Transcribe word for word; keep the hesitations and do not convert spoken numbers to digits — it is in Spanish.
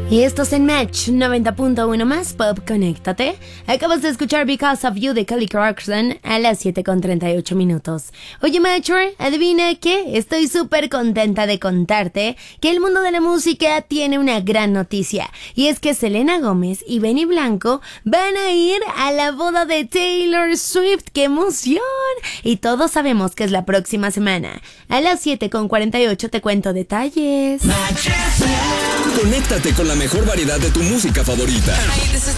Y esto es en Match noventa punto uno más Pop, conéctate. Acabas de escuchar Because of You de Kelly Clarkson a las siete con treinta y ocho minutos. Oye, Matcher, adivina qué, estoy súper contenta de contarte que el mundo de la música tiene una gran noticia. Y es que Selena Gómez y Benny Blanco van a ir a la boda de Taylor Swift. ¡Qué emoción! Y todos sabemos que es la próxima semana. A las siete con cuarenta y ocho te cuento detalles. Conéctate con la mejor variedad de tu música favorita.